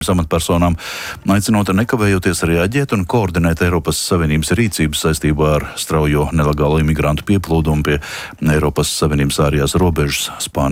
amatpersonām, aicinot nekavējoties reaģēt un koordinēt Eiropas Savienības rīcības saistībā ar straujo nelegālo imigrantu pieplūdumu pie Eiropas Savienības ārējās robežas Spānijas